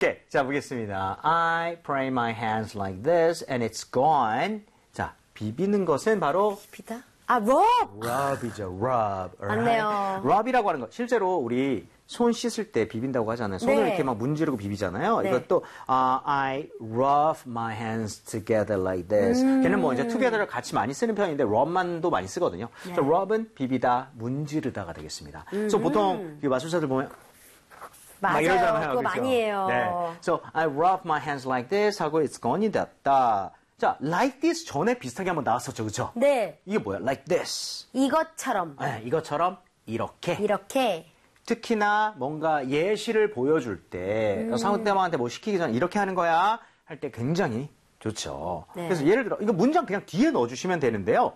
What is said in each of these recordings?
오케이, 자 보겠습니다. I pray my hands like this and it's gone. 자, 비비는 것은 바로 비다? 아, rub! rub이죠, rub. 맞네요. rub이라고 하는 거. 실제로 우리 손 씻을 때 비빈다고 하잖아요. 손을 네. 이렇게 막 문지르고 비비잖아요. 네. 이것도 I rub my hands together like this. 걔는 뭐 이제 together를 같이 많이 쓰는 편인데 rub만도 많이 쓰거든요. 네. 그래서 rub은 비비다, 문지르다가 되겠습니다. 그래서 보통 이 마술사들 보면 막 맞아요. 이러잖아요. 그거 그렇죠? 많이 해요. 네. So I rub my hands like this 하고 it's gone이 됐다. 자, like this 전에 비슷하게 한번 나왔었죠, 그렇죠? 네. 이게 뭐야? Like this. 이것처럼. 네, 이것처럼 이렇게. 이렇게. 특히나 뭔가 예시를 보여줄 때 상대방한테 뭐 시키기 전에 이렇게 하는 거야 할 때 굉장히 좋죠. 네. 그래서 예를 들어 이거 문장 그냥 뒤에 넣어주시면 되는데요.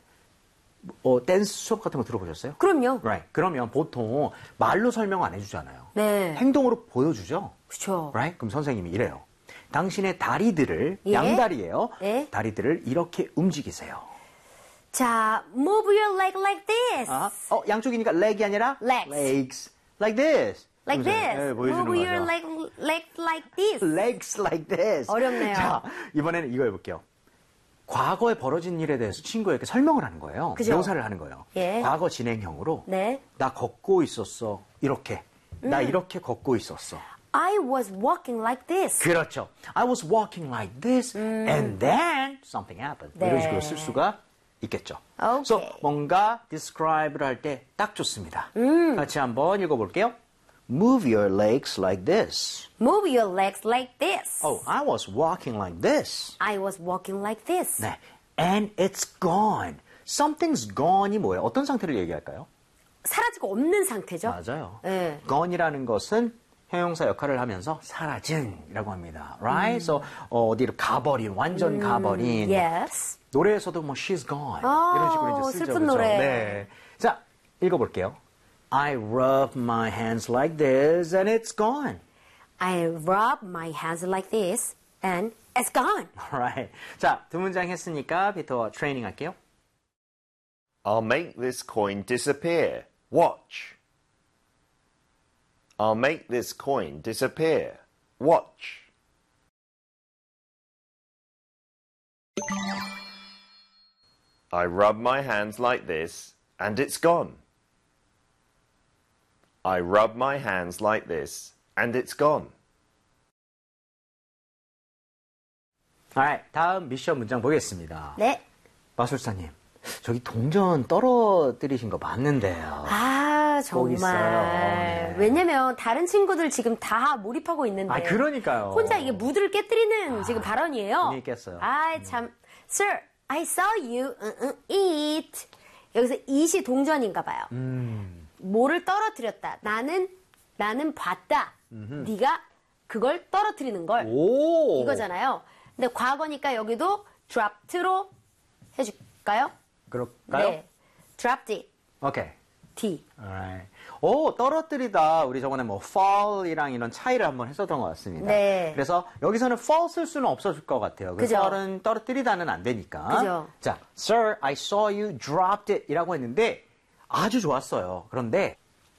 댄스 수업 같은 거 들어보셨어요? 그럼요. Right. 그러면 보통 말로 설명 안 해주잖아요. 네. 행동으로 보여주죠. 그렇죠. Right? 그럼 선생님이 이래요. 당신의 다리들을 예? 양다리예요. 예? 다리들을 이렇게 움직이세요. 자, move your leg like this. 양쪽이니까 leg이 아니라 Legs. legs. Like this. Like this. 네, 보여주는 move your 거죠. leg like this. Legs like this. 어렵네요. 자, 이번에는 이거 해볼게요. 과거에 벌어진 일에 대해서 친구에게 설명을 하는 거예요. 그죠? 묘사를 하는 거예요. 예. 과거 진행형으로 네. 나 걷고 있었어. 이렇게. 나 이렇게 걷고 있었어. I was walking like this. 그렇죠. I was walking like this and then something happened. 네. 이런 식으로 쓸 수가 있겠죠. 오케이. 그래서 뭔가 describe를 할 때 딱 좋습니다. 같이 한번 읽어볼게요. Move your legs like this. Move your legs like this. Oh, I was walking like this. I was walking like this. 네. And it's gone. Something's gone이 뭐예요? 어떤 상태를 얘기할까요? 사라지고 없는 상태죠. 맞아요. 네. gone이라는 것은 형용사 역할을 하면서 사라진이라고 합니다. Right? So, 어디로 가버린, 완전 가버린. Yes. 노래에서도 뭐 she's gone 이런 식으로 이제 쓰죠. 슬픈 그렇죠? 노래. 네. 자, 읽어볼게요. I rub my hands like this and it's gone. I rub my hands like this and it's gone. Alright. 자, 두 문장 했으니까 비터 트레이닝 할게요. I'll make this coin disappear. Watch. I'll make this coin disappear. Watch. I rub my hands like this and it's gone. I rub my hands like this and it's gone. Alright. 다음 미션 문장 보겠습니다. 네. 마술사님, 저기 동전 떨어뜨리신 거 맞는데요. 아, 꼭 있어요. 정말. 네. 왜냐면 다른 친구들 지금 다 몰입하고 있는데. 아, 그러니까요. 혼자 이게 무드를 깨뜨리는 지금 발언이에요. 분위기 깼어요. 아, 참. Sir, I saw you eat. 여기서 eat이 동전인가 봐요. 뭐를 떨어뜨렸다. 나는 봤다. 네가 그걸 떨어뜨리는 걸. 오. 이거잖아요. 근데 과거니까 여기도 dropped로 해줄까요? 그럴까요? 네. dropped it. 오케이. D. Alright. 오, 떨어뜨리다. 우리 저번에 뭐 fall이랑 이런 차이를 한번 했었던 것 같습니다. 네. 그래서 여기서는 fall 쓸 수는 없어질 것 같아요. 그 그죠. fall은 떨어뜨리다는 안 되니까. 그죠. 자, Sir, I saw you dropped it 이라고 했는데 아주 좋았어요. 그런데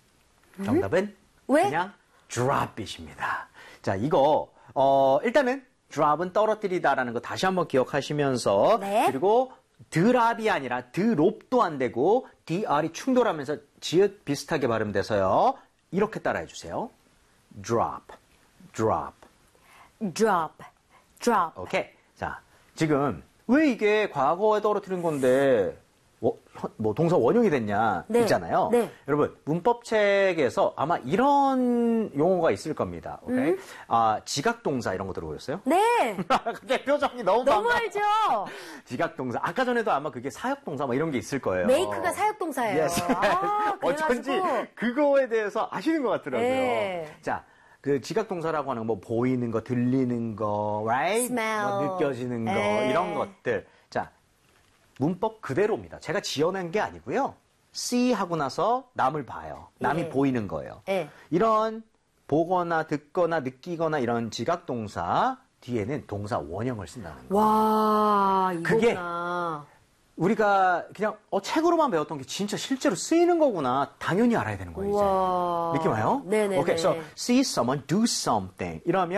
정답은 왜? 그냥 drop it입니다. 자, 이거 일단은 drop은 떨어뜨리다라는 거 다시 한번 기억하시면서 네. 그리고 드랍이 아니라 드롭도 안 되고 dr이 충돌하면서 지읒 비슷하게 발음돼서요. 이렇게 따라해 주세요. drop, drop. drop. drop. 오케이. 자, 지금 왜 이게 과거에 떨어뜨린 건데 뭐 동사 원형이 됐냐 네. 있잖아요. 네. 여러분 문법책에서 아마 이런 용어가 있을 겁니다. 오케이? 지각동사 이런 거 들어보셨어요? 네. 갑자기 표정이 너무 너무 반가워. 알죠? 지각동사. 아까 전에도 아마 그게 사역동사 뭐 이런 게 있을 거예요. 메이크가 사역동사예요. Yes. 아, 어쩐지 그래가지고. 그거에 대해서 아시는 것 같더라고요. 네. 자, 그 지각동사라고 하는 거 뭐 보이는 거, 들리는 거, right? Smell. 뭐 느껴지는 거 네. 이런 것들. 자, 문법 그대로입니다. 제가 지어낸 게 아니고요. see 하고 나서 남을 봐요. 남이 예. 보이는 거예요. 예. 이런 보거나 듣거나 느끼거나 이런 지각동사 뒤에는 동사 원형을 쓴다는 거예요. 와, 그게 이거구나. 우리가 그냥 책으로만 배웠던 게 진짜 실제로 쓰이는 거구나 당연히 알아야 되는 거예요. 이제. 우와. 느낌 와요? 네네네. Okay, so see someone do something. 이러면